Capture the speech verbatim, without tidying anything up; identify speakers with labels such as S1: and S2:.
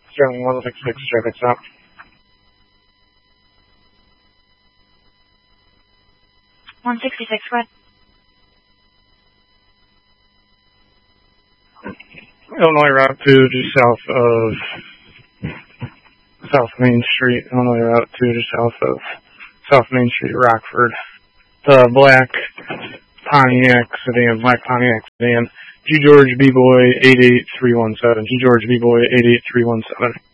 S1: Sterling one six six, traffic stop.
S2: one sixty-six, go ahead.
S1: Illinois Route two, just south of South Main Street. Illinois Route two, just south of South Main Street, Rockford. The black Pontiac sedan, black Pontiac sedan. G George B Boy eight eight three one seven. G George B Boy eight eight three one seven.